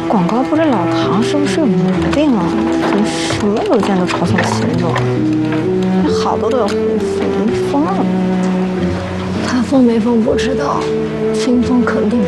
广告部这老唐是不是有毛病啊？怎么什么邮件都抄送秦总？好多都有回复，疯了！ 他疯没疯不知道，秦总肯定